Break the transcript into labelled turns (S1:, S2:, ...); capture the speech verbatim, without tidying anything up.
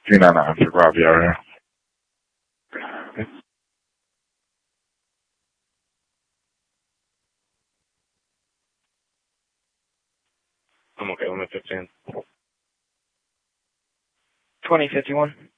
S1: three nine nine for Robbie area.
S2: I'm okay. Limit fifteen.
S3: twenty fifty-one.